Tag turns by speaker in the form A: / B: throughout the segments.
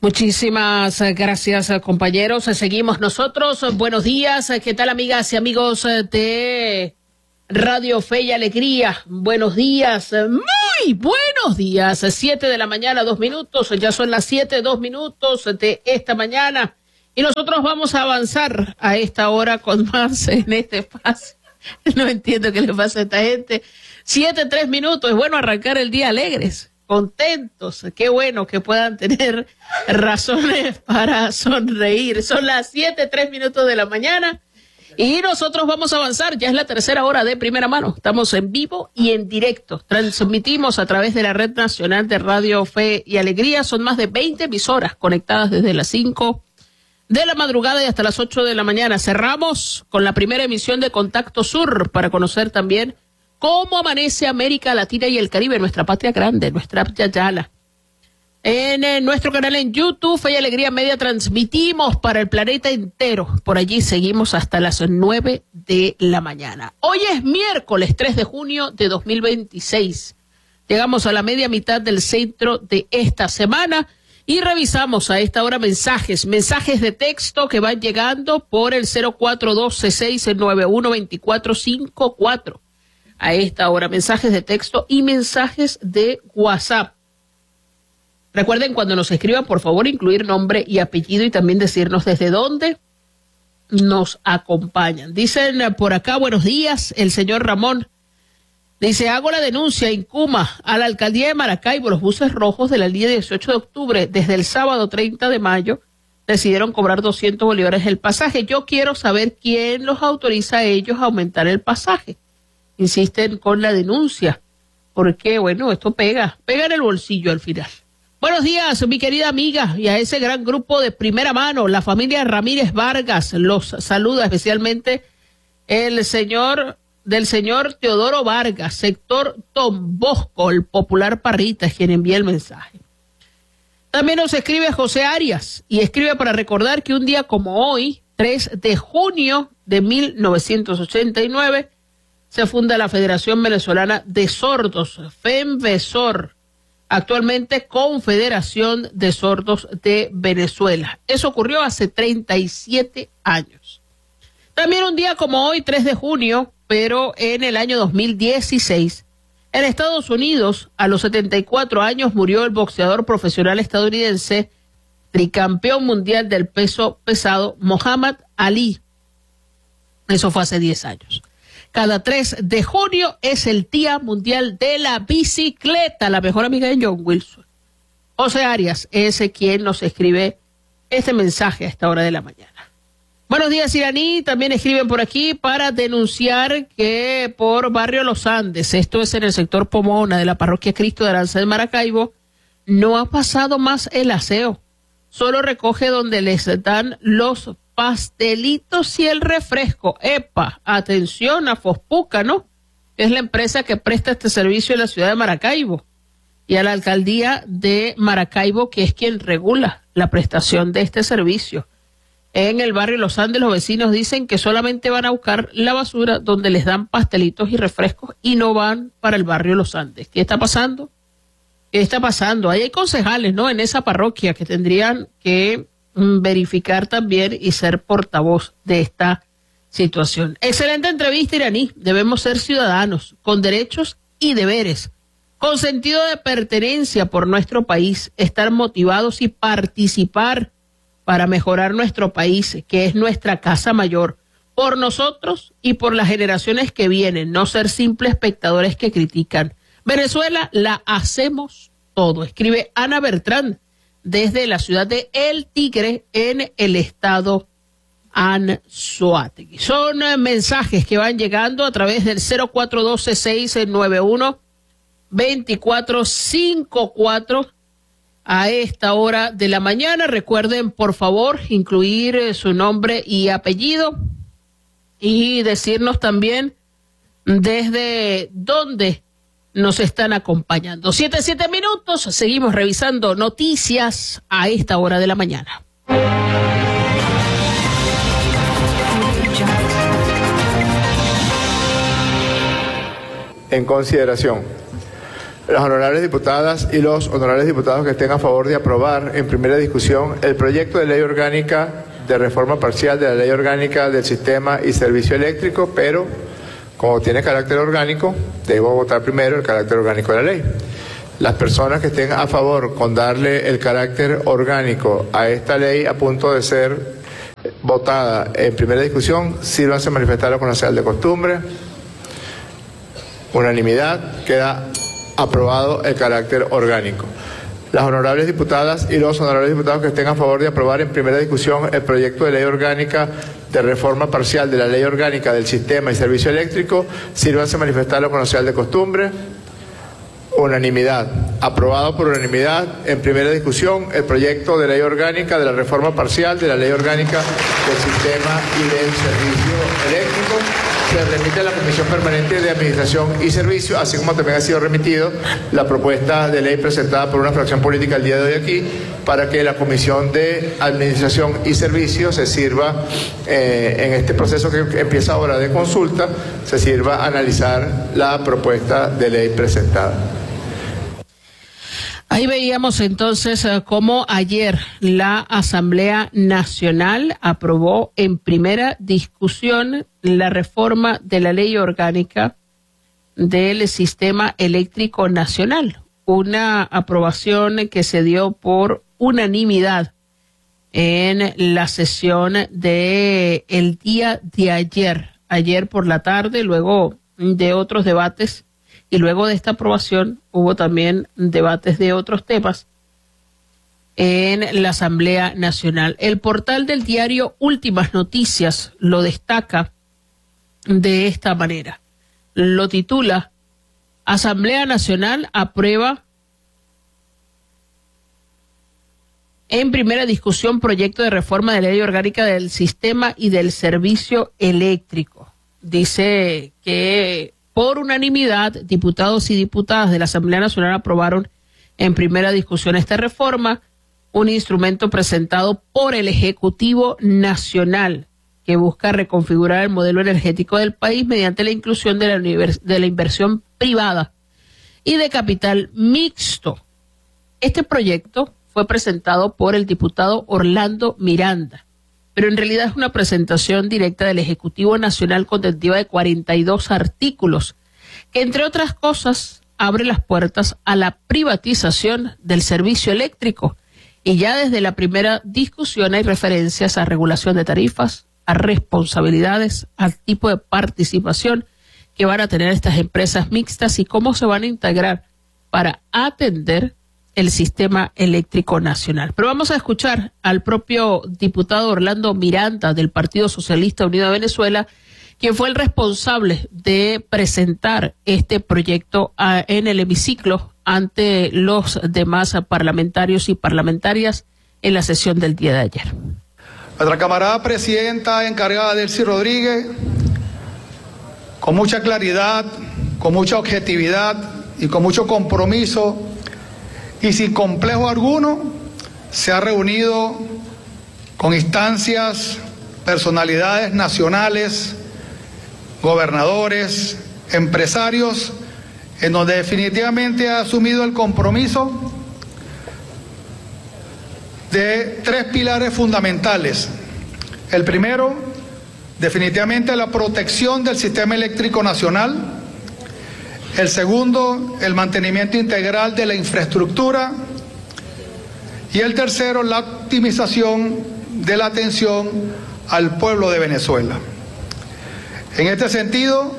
A: Muchísimas gracias, compañeros. Seguimos nosotros. Buenos días. ¿Qué tal, amigas y amigos de Radio Fe y Alegría? Buenos días. Muy buenos días. 7 de la mañana, 2 minutos. Ya son las 7, 2 minutos de esta mañana. Y nosotros vamos a avanzar a esta hora con más en este espacio. No entiendo qué le pasa a esta gente. 7, 3 minutos. Es bueno arrancar el día alegres, contentos. Qué bueno que puedan tener razones para sonreír. Son las 7, 3 minutos de la mañana y nosotros vamos a avanzar. Ya es la tercera hora de Primera Mano. Estamos en vivo y en directo. Transmitimos a través de la Red Nacional de Radio Fe y Alegría. Son más de 20 emisoras conectadas desde las 5 de la madrugada y hasta las 8 de la mañana. Cerramos con la primera emisión de Contacto Sur para conocer también cómo amanece América Latina y el Caribe, nuestra patria grande, nuestra Yayala. En nuestro canal en YouTube, Fe y Alegría Media, transmitimos para el planeta entero. Por allí seguimos hasta las 9 de la mañana. Hoy es miércoles 3 de junio de 2026. Llegamos a la media mitad del centro de esta semana y revisamos a esta hora mensajes de texto que van llegando por el 0412-691-2454. A esta hora, mensajes de texto y mensajes de WhatsApp. Recuerden, cuando nos escriban, por favor, incluir nombre y apellido y también decirnos desde dónde nos acompañan. Dicen por acá, buenos días, el señor Ramón. Dice, hago la denuncia en Cuma a la alcaldía de Maracaibo. Los buses rojos de la línea 18 de octubre, desde el sábado 30 de mayo, decidieron cobrar 200 bolívares el pasaje. Yo quiero saber quién los autoriza a ellos a aumentar el pasaje. Insisten con la denuncia, porque, bueno, esto pega en el bolsillo al final. Buenos días, mi querida amiga, y a ese gran grupo de Primera Mano, la familia Ramírez Vargas, los saluda especialmente del señor Teodoro Vargas, sector Don Bosco, el popular Parrita, es quien envía el mensaje. También nos escribe José Arias, y escribe para recordar que un día como hoy, 3 de junio de 1989, se funda la Federación Venezolana de Sordos, FEMVESOR, actualmente Confederación de Sordos de Venezuela. Eso ocurrió hace 37 años. También un día como hoy, 3 de junio, pero en el año 2016, en Estados Unidos, a los 74 años, murió el boxeador profesional estadounidense, tricampeón mundial del peso pesado, Muhammad Ali. Eso fue hace 10 años. Cada 3 de junio es el Día Mundial de la Bicicleta, la mejor amiga de John Wilson. José Arias es quien nos escribe este mensaje a esta hora de la mañana. Buenos días, Iraní. También escriben por aquí para denunciar que por Barrio Los Andes, esto es en el sector Pomona de la Parroquia Cristo de Aranza de Maracaibo, no ha pasado más el aseo. Solo recoge donde les dan los pastelitos y el refresco. ¡Epa! Atención a Fospuca, ¿no? Es la empresa que presta este servicio en la ciudad de Maracaibo. Y a la alcaldía de Maracaibo, que es quien regula la prestación de este servicio. En el barrio Los Andes, los vecinos dicen que solamente van a buscar la basura donde les dan pastelitos y refrescos y no van para el barrio Los Andes. ¿Qué está pasando? ¿Qué está pasando? Ahí hay concejales, ¿no? En esa parroquia que tendrían que verificar también y ser portavoz de esta situación. Excelente entrevista, Iraní. Debemos ser ciudadanos con derechos y deberes, con sentido de pertenencia por nuestro país, estar motivados y participar para mejorar nuestro país, que es nuestra casa mayor, por nosotros y por las generaciones que vienen, no ser simples espectadores que critican. Venezuela la hacemos todo, escribe Ana Bertrán, desde la ciudad de El Tigre, en el estado Anzoátegui. Son mensajes que van llegando a través del 0412-691-2454 a esta hora de la mañana. Recuerden, por favor, incluir su nombre y apellido y decirnos también desde dónde nos están acompañando. 7 minutos, seguimos revisando noticias a esta hora de la mañana.
B: En consideración, Las honorables diputadas y los honorables diputados que estén a favor de aprobar en primera discusión el proyecto de ley orgánica de reforma parcial de la ley orgánica del sistema y servicio eléctrico, pero como tiene carácter orgánico, debo votar primero el carácter orgánico de la ley. Las personas que estén a favor con darle el carácter orgánico a esta ley a punto de ser votada en primera discusión, sírvanse a manifestarlo con la señal de costumbre. Unanimidad, queda aprobado el carácter orgánico. Las honorables diputadas y los honorables diputados que estén a favor de aprobar en primera discusión el proyecto de ley orgánica de reforma parcial de la ley orgánica del sistema y servicio eléctrico, sírvanse a manifestarlo con la señal de costumbre. Unanimidad. Aprobado por unanimidad en primera discusión el proyecto de ley orgánica de la reforma parcial de la ley orgánica del sistema y del servicio eléctrico. Se remite a la Comisión Permanente de Administración y Servicio, así como también ha sido remitido la propuesta de ley presentada por una fracción política el día de hoy aquí, para que la Comisión de Administración y Servicio se sirva, en este proceso que empieza ahora de consulta, se sirva a analizar la propuesta de ley presentada.
A: Ahí veíamos entonces cómo ayer la Asamblea Nacional aprobó en primera discusión la reforma de la ley orgánica del sistema eléctrico nacional. Una aprobación que se dio por unanimidad en la sesión de el día de ayer por la tarde, luego de otros debates. Y luego de esta aprobación hubo también debates de otros temas en la Asamblea Nacional. El portal del diario Últimas Noticias lo destaca de esta manera. Lo titula: Asamblea Nacional aprueba en primera discusión proyecto de reforma de la ley orgánica del sistema y del servicio eléctrico. Dice que por unanimidad, diputados y diputadas de la Asamblea Nacional aprobaron en primera discusión esta reforma, un instrumento presentado por el Ejecutivo Nacional que busca reconfigurar el modelo energético del país mediante la inclusión de la inversión privada y de capital mixto. Este proyecto fue presentado por el diputado Orlando Miranda, pero en realidad es una presentación directa del Ejecutivo Nacional contentiva de 42 artículos, que entre otras cosas abre las puertas a la privatización del servicio eléctrico. Y ya desde la primera discusión hay referencias a regulación de tarifas, a responsabilidades, al tipo de participación que van a tener estas empresas mixtas y cómo se van a integrar para atender el sistema eléctrico nacional. Pero vamos a escuchar al propio diputado Orlando Miranda del Partido Socialista Unido de Venezuela, quien fue el responsable de presentar este proyecto en el hemiciclo ante los demás parlamentarios y parlamentarias en la sesión del día de ayer.
C: Nuestra camarada presidenta encargada, Delcy Rodríguez, con mucha claridad, con mucha objetividad y con mucho compromiso y sin complejo alguno, se ha reunido con instancias, personalidades nacionales, gobernadores, empresarios, en donde definitivamente ha asumido el compromiso de 3 pilares fundamentales. El primero, definitivamente la protección del sistema eléctrico nacional. El segundo, el mantenimiento integral de la infraestructura. Y el tercero, la optimización de la atención al pueblo de Venezuela. En este sentido,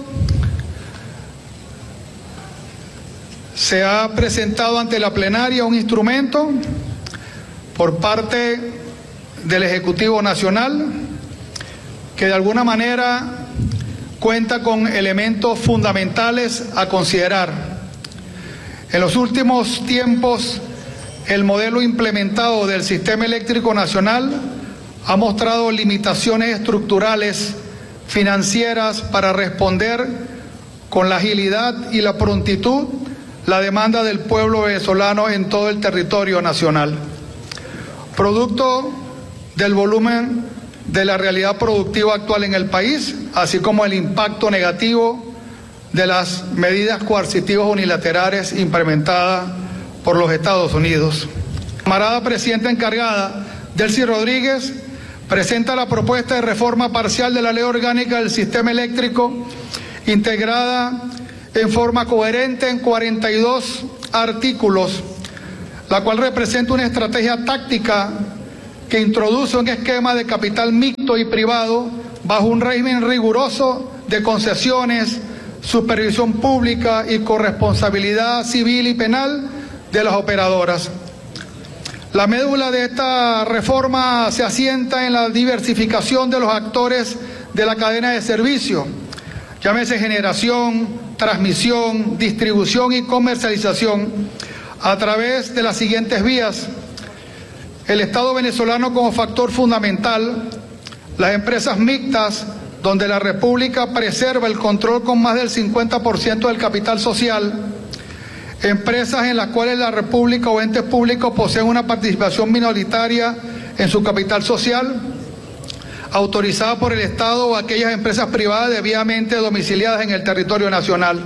C: se ha presentado ante la plenaria un instrumento por parte del Ejecutivo Nacional que de alguna manera cuenta con elementos fundamentales a considerar. En los últimos tiempos, el modelo implementado del sistema eléctrico nacional ha mostrado limitaciones estructurales financieras para responder con la agilidad y la prontitud la demanda del pueblo venezolano en todo el territorio nacional. Producto del volumen de la realidad productiva actual en el país, así como el impacto negativo de las medidas coercitivas unilaterales implementadas por los Estados Unidos. La camarada presidenta encargada, Delcy Rodríguez, presenta la propuesta de reforma parcial de la Ley Orgánica del Sistema Eléctrico, integrada en forma coherente en 42 artículos, la cual representa una estrategia táctica que introduce un esquema de capital mixto y privado bajo un régimen riguroso de concesiones, supervisión pública y corresponsabilidad civil y penal de las operadoras. La médula de esta reforma se asienta en la diversificación de los actores de la cadena de servicio, llámese generación, transmisión, distribución y comercialización, a través de las siguientes vías: el Estado venezolano como factor fundamental, las empresas mixtas, donde la República preserva el control con más del 50% del capital social, empresas en las cuales la República o entes públicos poseen una participación minoritaria en su capital social, autorizada por el Estado, o aquellas empresas privadas debidamente domiciliadas en el territorio nacional.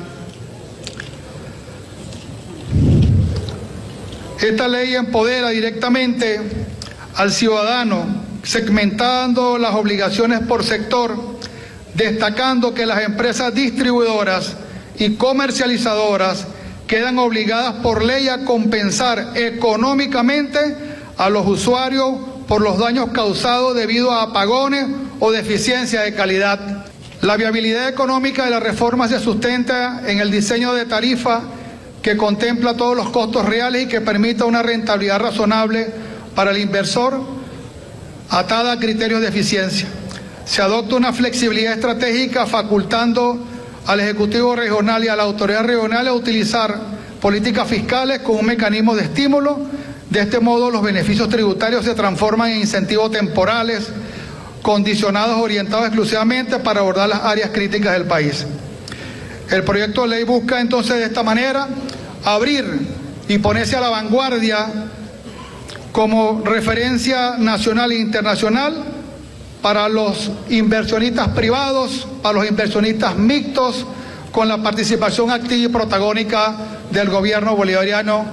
C: Esta ley empodera directamente al ciudadano, segmentando las obligaciones por sector, destacando que las empresas distribuidoras y comercializadoras quedan obligadas por ley a compensar económicamente a los usuarios por los daños causados debido a apagones o deficiencia de calidad. La viabilidad económica de la reforma se sustenta en el diseño de tarifa que contempla todos los costos reales y que permita una rentabilidad razonable para el inversor, atada a criterios de eficiencia. Se adopta una flexibilidad estratégica facultando al Ejecutivo Regional y a la Autoridad Regional a utilizar políticas fiscales con un mecanismo de estímulo. De este modo, los beneficios tributarios se transforman en incentivos temporales, condicionados, orientados exclusivamente para abordar las áreas críticas del país. El proyecto de ley busca entonces de esta manera abrir y ponerse a la vanguardia como referencia nacional e internacional para los inversionistas privados, para los inversionistas mixtos, con la participación activa y protagónica del gobierno bolivariano.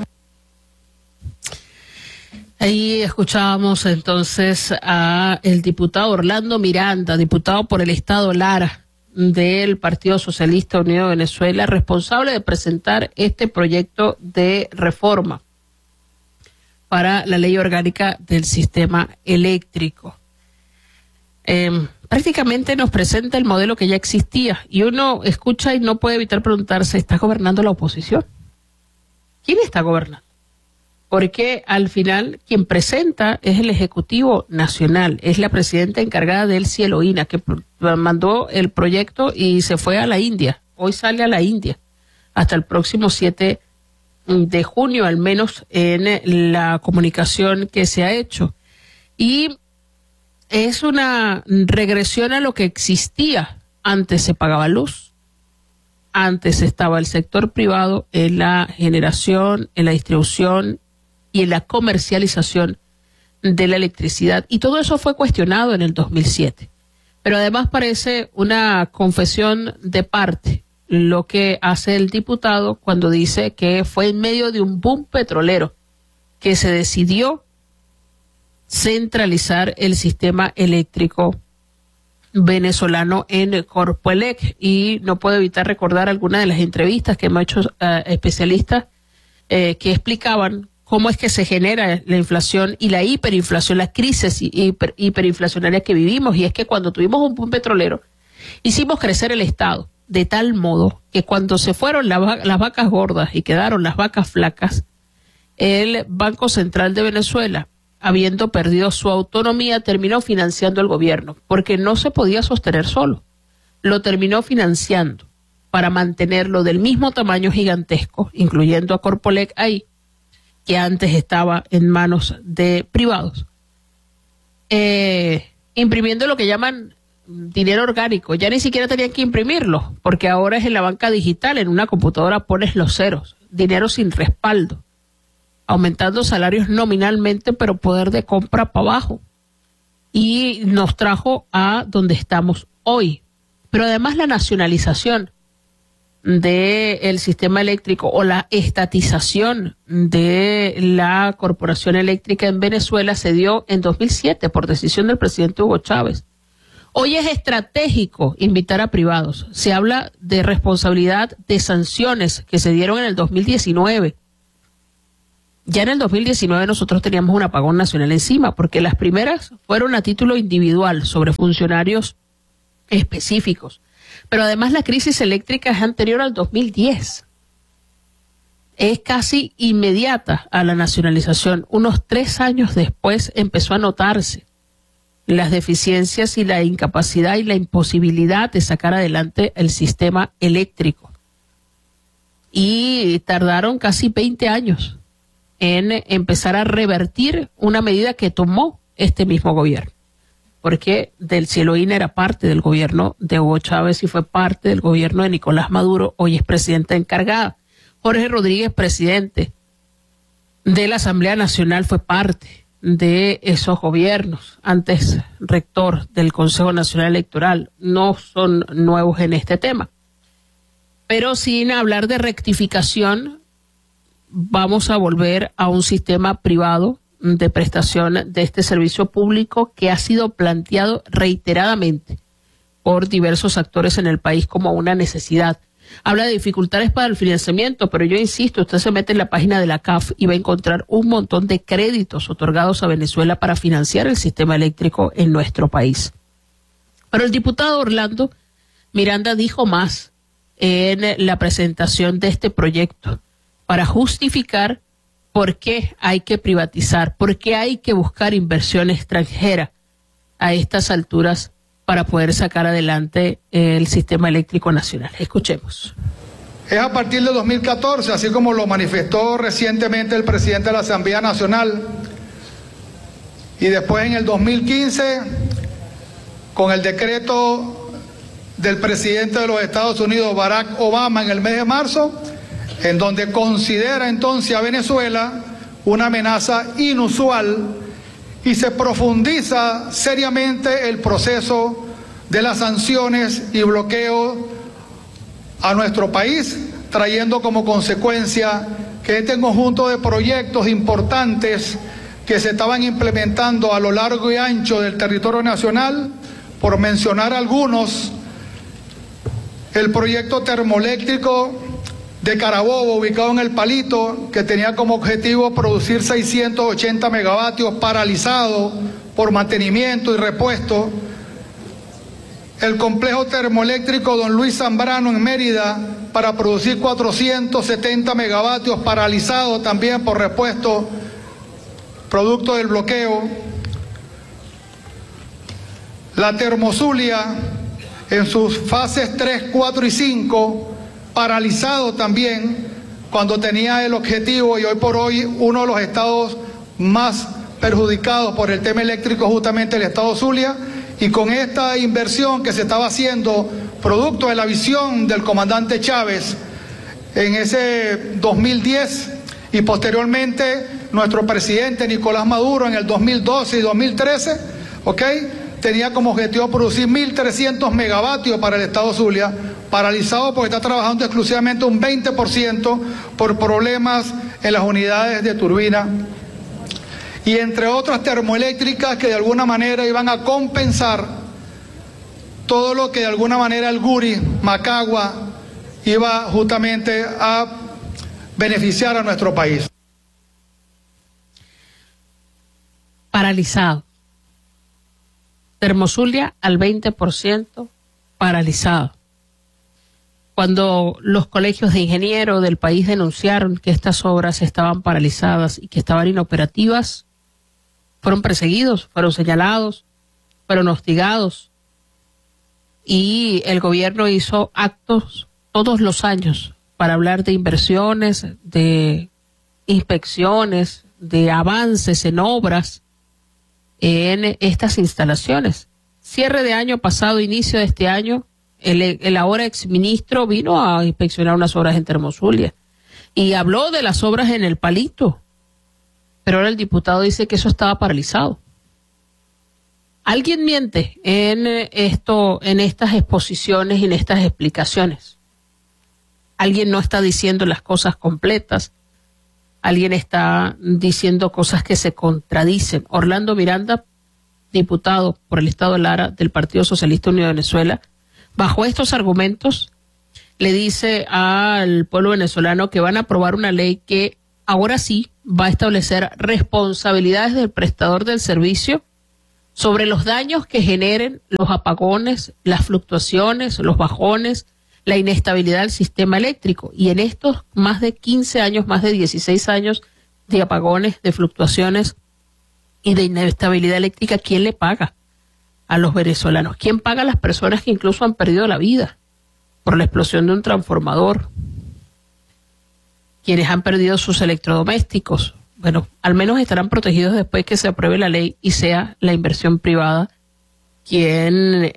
A: Ahí escuchábamos entonces a el diputado Orlando Miranda, diputado por el Estado Lara del Partido Socialista Unido de Venezuela, responsable de presentar este proyecto de reforma para la ley orgánica del sistema eléctrico. Prácticamente nos presenta el modelo que ya existía y uno escucha y no puede evitar preguntarse, ¿está gobernando la oposición? ¿Quién está gobernando? Porque al final quien presenta es el Ejecutivo Nacional, es la presidenta encargada del Cieloína, que mandó el proyecto y se fue a la India. Hoy sale a la India, hasta el próximo 7 de junio, al menos en la comunicación que se ha hecho. Y es una regresión a lo que existía. Antes se pagaba luz, antes estaba el sector privado en la generación, en la distribución y en la comercialización de la electricidad. Y todo eso fue cuestionado en el 2007. Pero además parece una confesión de parte lo que hace el diputado cuando dice que fue en medio de un boom petrolero que se decidió centralizar el sistema eléctrico venezolano en Corpoelec. Y no puedo evitar recordar algunas de las entrevistas que hemos hecho especialistas que explicaban cómo es que se genera la inflación y la hiperinflación, la crisis hiperinflacionaria que vivimos. Y es que cuando tuvimos un boom petrolero, hicimos crecer el Estado de tal modo que cuando se fueron las vacas gordas y quedaron las vacas flacas, el Banco Central de Venezuela, habiendo perdido su autonomía, terminó financiando el gobierno, porque no se podía sostener solo. Lo terminó financiando para mantenerlo del mismo tamaño gigantesco, incluyendo a Corpoelec ahí, que antes estaba en manos de privados, imprimiendo lo que llaman dinero orgánico. Ya ni siquiera tenían que imprimirlo, porque ahora es en la banca digital, en una computadora pones los ceros, dinero sin respaldo, aumentando salarios nominalmente, pero poder de compra para abajo. Y nos trajo a donde estamos hoy. Pero además la nacionalización del sistema eléctrico o la estatización de la corporación eléctrica en Venezuela se dio en 2007 por decisión del presidente Hugo Chávez. Hoy es estratégico invitar a privados. Se habla de responsabilidad de sanciones que se dieron en el 2019. Ya en el 2019 nosotros teníamos un apagón nacional encima, porque las primeras fueron a título individual sobre funcionarios específicos. Pero además la crisis eléctrica es anterior al 2010. Es casi inmediata a la nacionalización. Unos 3 años después empezó a notarse las deficiencias y la incapacidad y la imposibilidad de sacar adelante el sistema eléctrico. Y tardaron casi 20 años en empezar a revertir una medida que tomó este mismo gobierno. Porque Del Cielo-INA era parte del gobierno de Hugo Chávez y fue parte del gobierno de Nicolás Maduro, hoy es presidenta encargada. Jorge Rodríguez, presidente de la Asamblea Nacional, fue parte de esos gobiernos, antes rector del Consejo Nacional Electoral. No son nuevos en este tema. Pero sin hablar de rectificación, vamos a volver a un sistema privado de prestación de este servicio público que ha sido planteado reiteradamente por diversos actores en el país como una necesidad. Habla de dificultades para el financiamiento, pero yo insisto, usted se mete en la página de la CAF y va a encontrar un montón de créditos otorgados a Venezuela para financiar el sistema eléctrico en nuestro país. Pero el diputado Orlando Miranda dijo más en la presentación de este proyecto para justificar por qué hay que privatizar, por qué hay que buscar inversión extranjera a estas alturas para poder sacar adelante el sistema eléctrico nacional. Escuchemos.
C: Es a partir de 2014, así como lo manifestó recientemente el presidente de la Asamblea Nacional, y después en el 2015, con el decreto del presidente de los Estados Unidos, Barack Obama, en el mes de marzo, en donde considera entonces a Venezuela una amenaza inusual y se profundiza seriamente el proceso de las sanciones y bloqueo a nuestro país, trayendo como consecuencia que este conjunto de proyectos importantes que se estaban implementando a lo largo y ancho del territorio nacional, por mencionar algunos, el proyecto termoeléctrico de Carabobo, ubicado en El Palito, que tenía como objetivo producir 680 megavatios, paralizado por mantenimiento y repuesto. El complejo termoeléctrico Don Luis Zambrano en Mérida, para producir 470 megavatios, paralizado también por repuesto, producto del bloqueo. La Termozulia, en sus fases 3, 4 y 5, paralizado también, cuando tenía el objetivo, y hoy por hoy uno de los estados más perjudicados por el tema eléctrico, justamente el estado Zulia, y con esta inversión que se estaba haciendo, producto de la visión del comandante Chávez en ese 2010, y posteriormente nuestro presidente Nicolás Maduro en el 2012 y 2013, tenía como objetivo producir 1.300 megavatios para el estado Zulia, paralizado porque está trabajando exclusivamente un 20% por problemas en las unidades de turbina, y entre otras termoeléctricas que de alguna manera iban a compensar todo lo que de alguna manera el Guri, Macagua, iba justamente a beneficiar a nuestro país.
A: Paralizado. Termozulia al 20% paralizado. Cuando los colegios de ingenieros del país denunciaron que estas obras estaban paralizadas y que estaban inoperativas, fueron perseguidos, fueron señalados, fueron hostigados, y el gobierno hizo actos todos los años para hablar de inversiones, de inspecciones, de avances en obras en estas instalaciones. Cierre de año pasado, inicio de este año, el ahora exministro vino a inspeccionar unas obras en Termozulia y habló de las obras en El Palito, pero ahora el diputado dice que eso estaba paralizado. Alguien miente en esto, en estas exposiciones y en estas explicaciones. alguien no está diciendo las cosas completas, alguien está diciendo cosas que se contradicen. Orlando Miranda, diputado por el estado de Lara del Partido Socialista Unido de Venezuela, bajo estos argumentos le dice al pueblo venezolano que van a aprobar una ley que ahora sí va a establecer responsabilidades del prestador del servicio sobre los daños que generen los apagones, las fluctuaciones, los bajones, la inestabilidad del sistema eléctrico. Y en estos más de 15 años, más de 16 años de apagones, de fluctuaciones y de inestabilidad eléctrica, ¿quién le paga a los venezolanos? ¿Quién paga a las personas que incluso han perdido la vida por la explosión de un transformador? Quienes han perdido sus electrodomésticos, bueno, al menos estarán protegidos después que se apruebe la ley y sea la inversión privada quien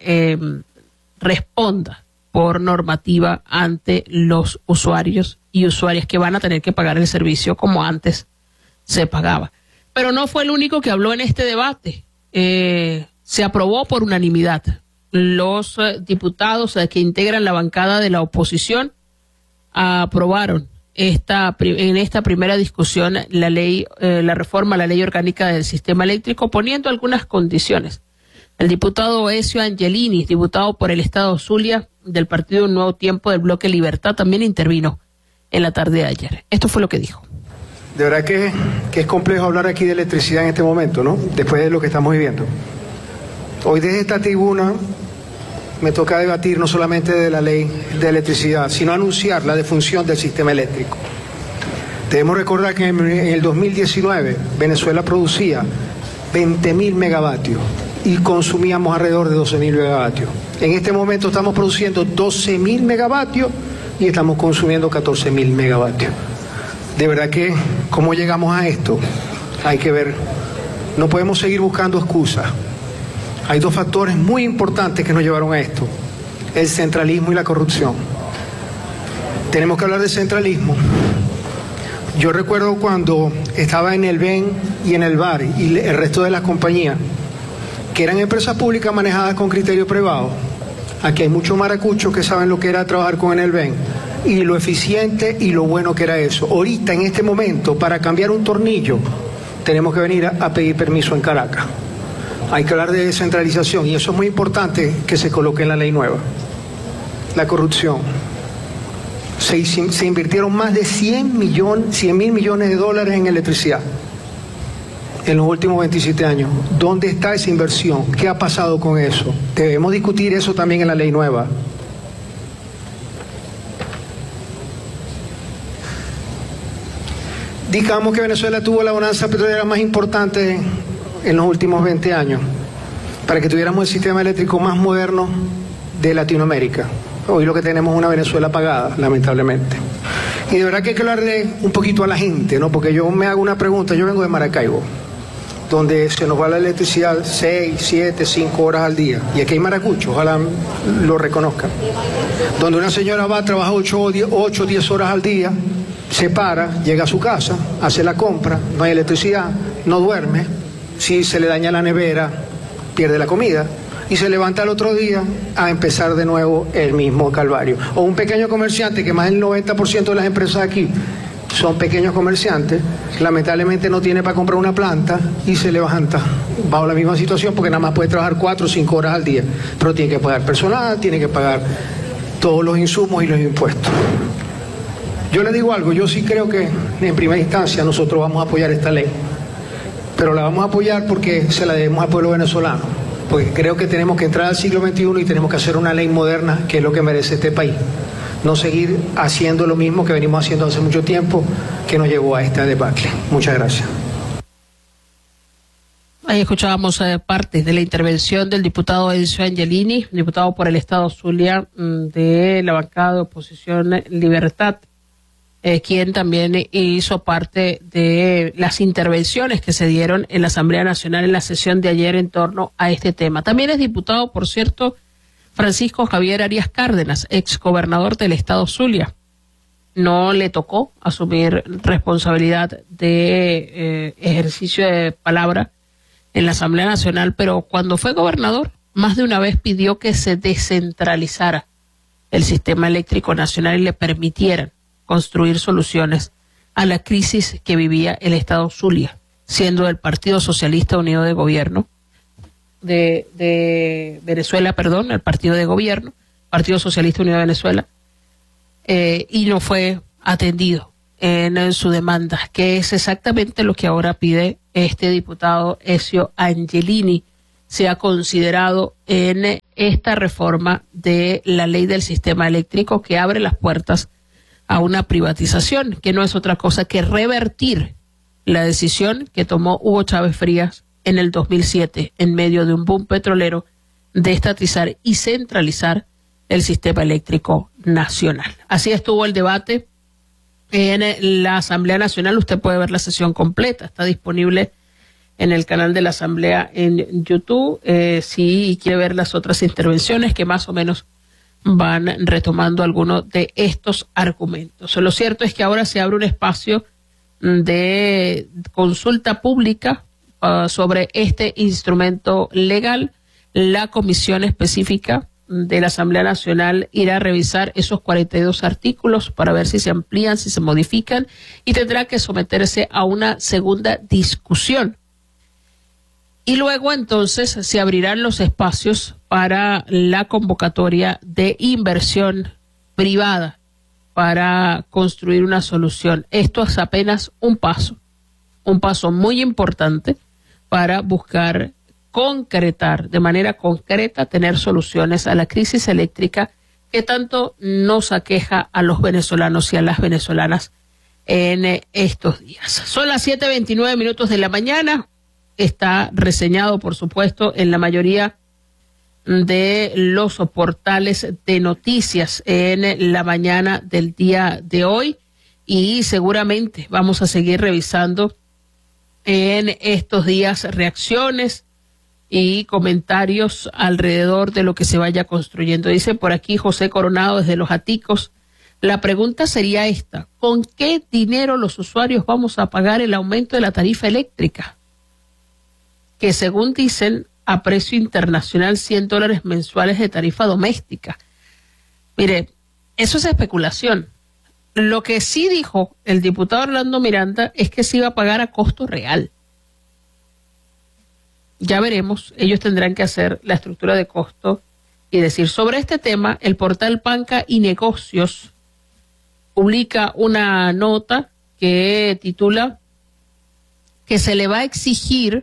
A: responda por normativa ante los usuarios y usuarias que van a tener que pagar el servicio como antes se pagaba. Pero no fue el único que habló en este debate. Se aprobó por unanimidad. Los diputados que integran la bancada de la oposición aprobaron en esta primera discusión la ley, la reforma a la ley orgánica del sistema eléctrico, poniendo algunas condiciones. El diputado Ezio Angelini, diputado por el estado Zulia del Partido Nuevo Tiempo del Bloque Libertad, también intervino en la tarde de ayer. Esto fue lo que dijo.
D: De verdad que es complejo hablar aquí de electricidad en este momento, ¿no? Después de lo que estamos viviendo. Hoy desde esta tribuna me toca debatir no solamente de la ley de electricidad, sino anunciar la defunción del sistema eléctrico. Debemos recordar que en el 2019 Venezuela producía 20.000 megavatios y consumíamos alrededor de 12.000 megavatios. En este momento estamos produciendo 12.000 megavatios y estamos consumiendo 14.000 megavatios. De verdad que, ¿cómo llegamos a esto? Hay que ver. No podemos seguir buscando excusas. Hay dos factores muy importantes que nos llevaron a esto: el centralismo y la corrupción. Tenemos que hablar de centralismo. Yo recuerdo cuando estaba en el BEN y en el VAR y el resto de las compañías, que eran empresas públicas manejadas con criterio privado. Aquí hay muchos maracuchos que saben lo que era trabajar con el BEN y lo eficiente y lo bueno que era eso. Ahorita, en este momento, para cambiar un tornillo, tenemos que venir a pedir permiso en Caracas. Hay que hablar de descentralización y eso es muy importante que se coloque en la ley nueva. La corrupción. Se invirtieron más de 100.000 millones de dólares en electricidad en los últimos 27 años. ¿Dónde está esa inversión? ¿Qué ha pasado con eso? Debemos discutir eso también en la ley nueva. Digamos que Venezuela tuvo la bonanza petrolera más importante en los últimos 20 años, para que tuviéramos el sistema eléctrico más moderno de Latinoamérica. Hoy lo que tenemos es una Venezuela apagada, lamentablemente. Y de verdad que hay que hablarle un poquito a la gente, ¿no? Porque yo me hago una pregunta. Yo vengo de Maracaibo, donde se nos va la electricidad 6, 7, 5 horas al día. Y aquí hay maracuchos, ojalá lo reconozcan. Donde una señora va a trabajar 8 o 10 horas al día, se para, llega a su casa, hace la compra, no hay electricidad, no duerme. Si se le daña la nevera, pierde la comida. Y se levanta el otro día a empezar de nuevo el mismo calvario. O un pequeño comerciante, que más del 90% de las empresas aquí son pequeños comerciantes, lamentablemente no tiene para comprar una planta y se levanta bajo la misma situación porque nada más puede trabajar 4 o 5 horas al día. Pero tiene que pagar personal, tiene que pagar todos los insumos y los impuestos. Yo le digo algo, yo sí creo que en primera instancia nosotros vamos a apoyar esta ley. Pero la vamos a apoyar porque se la debemos al pueblo venezolano. Porque creo que tenemos que entrar al siglo XXI y tenemos que hacer una ley moderna, que es lo que merece este país. No seguir haciendo lo mismo que venimos haciendo hace mucho tiempo, que nos llevó a esta debacle. Muchas gracias.
A: Ahí escuchábamos parte de la intervención del diputado Ezio Angelini, diputado por el estado Zulia de la bancada de oposición Libertad, quien también hizo parte de las intervenciones que se dieron en la Asamblea Nacional en la sesión de ayer en torno a este tema. También es diputado, por cierto, Francisco Javier Arias Cárdenas, exgobernador del estado Zulia. No le tocó asumir responsabilidad de ejercicio de palabra en la Asamblea Nacional, pero cuando fue gobernador, más de una vez pidió que se descentralizara el sistema eléctrico nacional y le permitieran construir soluciones a la crisis que vivía el Estado Zulia, siendo el Partido Socialista Unido de Gobierno de Venezuela, el partido de gobierno, Partido Socialista Unido de Venezuela, y no fue atendido en su demanda, que es exactamente lo que ahora pide este diputado Ezio Angelini, sea considerado en esta reforma de la ley del sistema eléctrico que abre las puertas a una privatización, que no es otra cosa que revertir la decisión que tomó Hugo Chávez Frías en el 2007, en medio de un boom petrolero, de estatizar y centralizar el sistema eléctrico nacional. Así estuvo el debate en la Asamblea Nacional. Usted puede ver la sesión completa, está disponible en el canal de la Asamblea en YouTube, si quiere ver las otras intervenciones que más o menos van retomando algunos de estos argumentos. Lo cierto es que ahora se abre un espacio de consulta pública sobre este instrumento legal. La comisión específica de la Asamblea Nacional irá a revisar esos 42 artículos para ver si se amplían, si se modifican, y tendrá que someterse a una segunda discusión. Y luego entonces se abrirán los espacios para la convocatoria de inversión privada para construir una solución. Esto es apenas un paso muy importante para buscar concretar, de manera concreta, tener soluciones a la crisis eléctrica que tanto nos aqueja a los venezolanos y a las venezolanas en estos días. Son las 7:29 de la mañana. Está reseñado, por supuesto, en la mayoría de los portales de noticias en la mañana del día de hoy, y seguramente vamos a seguir revisando en estos días reacciones y comentarios alrededor de lo que se vaya construyendo. Dice por aquí José Coronado desde Los Aticos, la pregunta sería esta: ¿con qué dinero los usuarios vamos a pagar el aumento de la tarifa eléctrica? Que según dicen, a precio internacional, $100 mensuales de tarifa doméstica. Mire, eso es especulación. Lo que sí dijo el diputado Orlando Miranda es que se iba a pagar a costo real. Ya veremos, ellos tendrán que hacer la estructura de costo y decir. Sobre este tema, el portal Banca y Negocios publica una nota que titula que se le va a exigir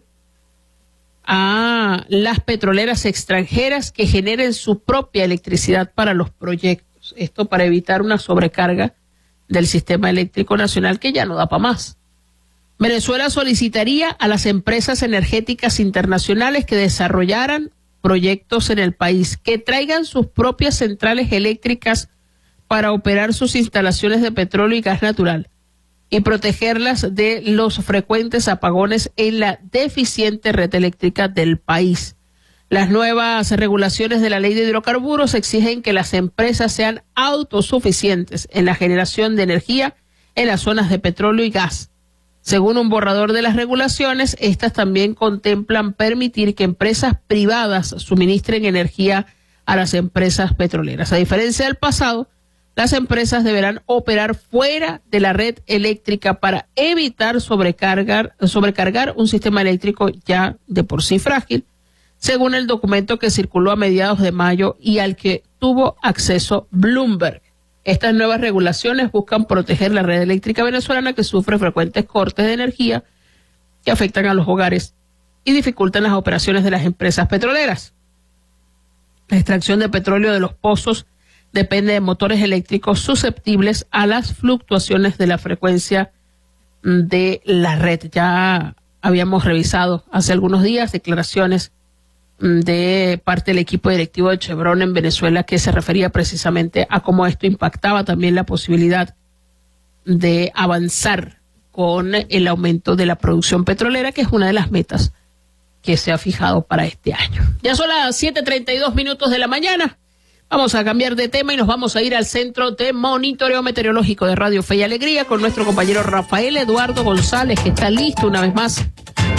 A: a las petroleras extranjeras que generen su propia electricidad para los proyectos. Esto para evitar una sobrecarga del sistema eléctrico nacional que ya no da para más. Venezuela solicitaría a las empresas energéticas internacionales que desarrollaran proyectos en el país, que traigan sus propias centrales eléctricas para operar sus instalaciones de petróleo y gas natural y protegerlas de los frecuentes apagones en la deficiente red eléctrica del país. Las nuevas regulaciones de la ley de hidrocarburos exigen que las empresas sean autosuficientes en la generación de energía en las zonas de petróleo y gas. Según un borrador de las regulaciones, estas también contemplan permitir que empresas privadas suministren energía a las empresas petroleras. A diferencia del pasado, las empresas deberán operar fuera de la red eléctrica para evitar sobrecargar un sistema eléctrico ya de por sí frágil, según el documento que circuló a mediados de mayo y al que tuvo acceso Bloomberg. Estas nuevas regulaciones buscan proteger la red eléctrica venezolana, que sufre frecuentes cortes de energía que afectan a los hogares y dificultan las operaciones de las empresas petroleras. La extracción de petróleo de los pozos depende de motores eléctricos susceptibles a las fluctuaciones de la frecuencia de la red. Ya habíamos revisado hace algunos días declaraciones de parte del equipo directivo de Chevron en Venezuela, que se refería precisamente a cómo esto impactaba también la posibilidad de avanzar con el aumento de la producción petrolera, que es una de las metas que se ha fijado para este año. Ya son las 7:32 de la mañana. Vamos a cambiar de tema y nos vamos a ir al Centro de Monitoreo Meteorológico de Radio Fe y Alegría con nuestro compañero Rafael Eduardo González, que está listo una vez más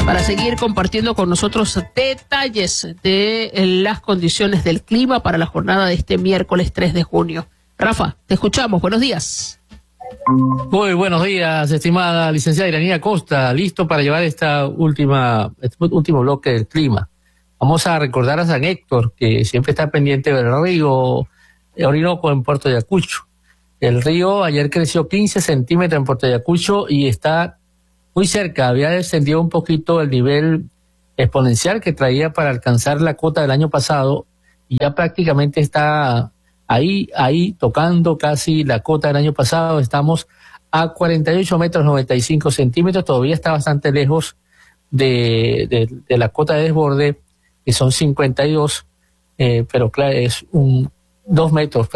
A: para seguir compartiendo con nosotros detalles de las condiciones del clima para la jornada de este miércoles 3 de junio. Rafa, te escuchamos. Buenos días.
E: Muy buenos días, estimada licenciada Iranía Costa. Listo para llevar este último bloque del clima. Vamos a recordar a San Héctor, que siempre está pendiente del río Orinoco en Puerto Ayacucho. El río ayer creció 15 centímetros en Puerto Ayacucho y está muy cerca. Había descendido un poquito el nivel exponencial que traía para alcanzar la cota del año pasado y ya prácticamente está ahí tocando casi la cota del año pasado. Estamos a 48 metros 95 centímetros. Todavía está bastante lejos de la cota de desborde, que son 52, pero claro, es un metro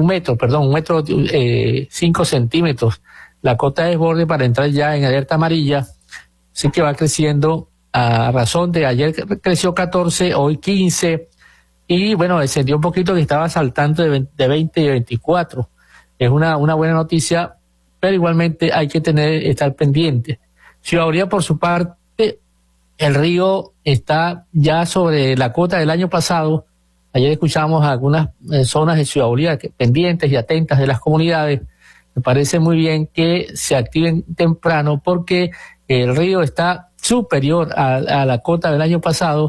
E: 5 centímetros la cota de desborde para entrar ya en alerta amarilla. Así que va creciendo a razón de ayer creció 14, hoy 15, y bueno, descendió un poquito, que estaba saltando de 20 y 24. Es una buena noticia, pero igualmente hay que estar pendiente. Ciudad Bolívar, por su parte, el río está ya sobre la cota del año pasado. Ayer escuchamos algunas zonas de Ciudad Bolívar pendientes y atentas de las comunidades. Me parece muy bien que se activen temprano porque el río está superior a la cota del año pasado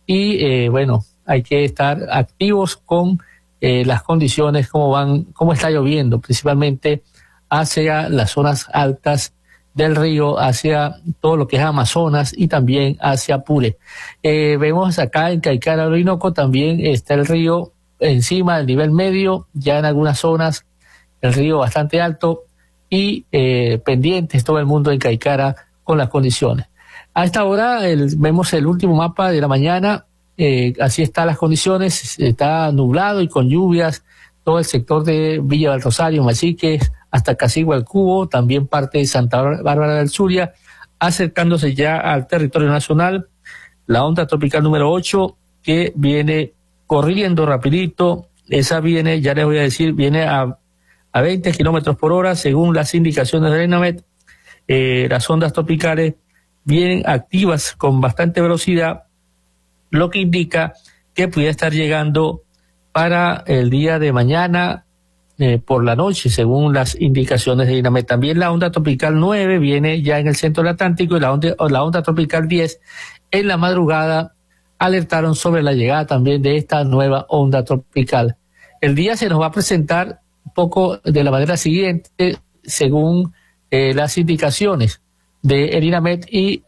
E: y bueno, hay que estar activos con las condiciones, cómo está lloviendo, principalmente hacia las zonas altas del río, hacia todo lo que es Amazonas y también hacia Apure. Vemos acá en Caicara, Orinoco, también está el río encima del nivel medio, ya en algunas zonas el río bastante alto y pendientes todo el mundo en Caicara con las condiciones. A esta hora vemos el último mapa de la mañana, así están las condiciones, está nublado y con lluvias, todo el sector de Villa del Rosario, Machiques, hasta Casigua el Cubo, también parte de Santa Bárbara del Zulia, acercándose ya al territorio nacional, la onda tropical número 8, que viene corriendo rapidito, esa viene, ya les voy a decir, viene a 20 kilómetros por hora, según las indicaciones de ENAMET. Las ondas tropicales vienen activas con bastante velocidad, lo que indica que pudiera estar llegando para el día de mañana por la noche, según las indicaciones de ENAMET. También la onda tropical 9 viene ya en el centro del Atlántico y la onda tropical 10 en la madrugada alertaron sobre la llegada también de esta nueva onda tropical. El día se nos va a presentar un poco de la manera siguiente, según las indicaciones de ENAMET y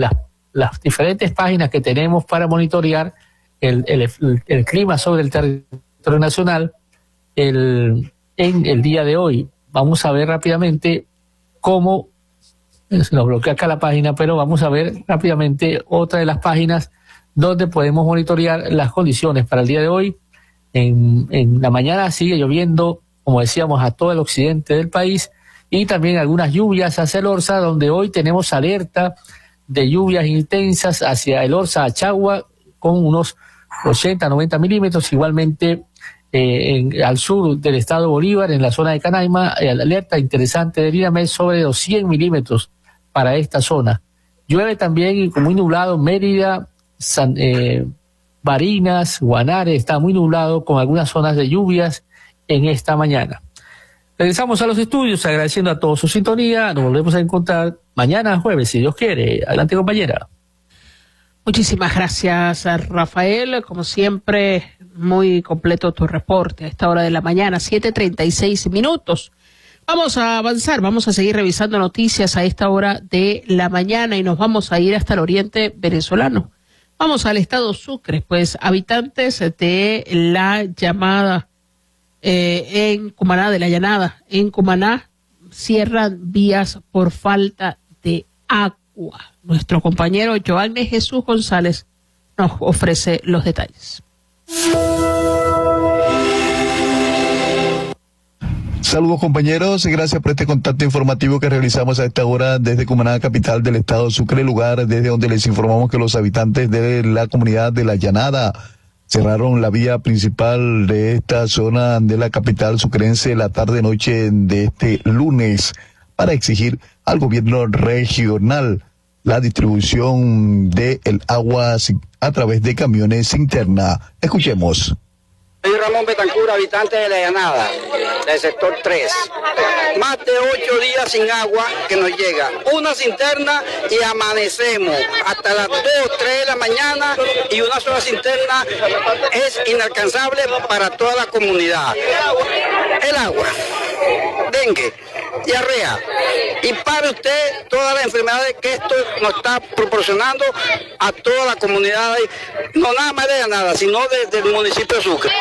E: las diferentes páginas que tenemos para monitorear el clima sobre el territorio nacional en el día de hoy. Vamos a ver rápidamente cómo, se nos bloquea acá la página, pero vamos a ver rápidamente otra de las páginas donde podemos monitorear las condiciones para el día de hoy. En la mañana sigue lloviendo, como decíamos, a todo el occidente del país y también algunas lluvias hacia el Orza, donde hoy tenemos alerta de lluvias intensas hacia el Orza, Achagua, con unos 80-90 milímetros, igualmente al sur del estado Bolívar, en la zona de Canaima, alerta interesante de ENAMET sobre los 100 milímetros para esta zona. Llueve también muy nublado Mérida, Barinas, Guanare, está muy nublado con algunas zonas de lluvias en esta mañana. Regresamos a los estudios agradeciendo a todos su sintonía. Nos volvemos a encontrar mañana jueves, si Dios quiere. Adelante, compañera.
A: Muchísimas gracias, Rafael. Como siempre, muy completo tu reporte a esta hora de la mañana, 7:36 minutos. Vamos a avanzar, vamos a seguir revisando noticias a esta hora de la mañana y nos vamos a ir hasta el oriente venezolano. Vamos al estado Sucre, pues habitantes de la llamada en Cumaná, de la llanada en Cumaná, cierran vías por falta de agua. Nuestro compañero Joanne Jesús González nos ofrece los detalles.
F: Saludos, compañeros, y gracias por este contacto informativo que realizamos a esta hora desde Cumaná, capital del estado Sucre, lugar desde donde les informamos que los habitantes de la comunidad de La Llanada cerraron la vía principal de esta zona de la capital sucrense la tarde-noche de este lunes para exigir al gobierno regional la distribución del agua a través de camiones cisterna. Escuchemos.
G: Soy Ramón Betancur, habitante de La Llanada, del sector 3. Más de 8 días sin agua que nos llega. Una cisterna y amanecemos hasta las 2, 3 de la mañana y una sola cisterna es inalcanzable para toda la comunidad. El agua, dengue, diarrea y para usted todas las enfermedades que esto nos está proporcionando a toda la comunidad, no nada más de Llanada, sino desde el municipio de Sucre.